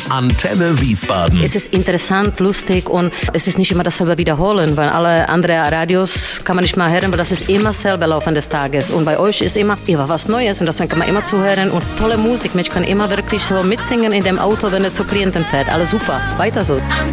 Antenne Wiesbaden. Es ist interessant, lustig und es ist nicht immer dasselbe wiederholen, weil alle anderen Radios kann man nicht mal hören, weil das ist immer selber Laufen des Tages. Und bei euch ist immer was Neues und deswegen kann man immer zuhören und tolle Musik. Ich kann immer wirklich so mitsingen in dem Auto, wenn er zu Klienten fährt. Alles super. Weiter so.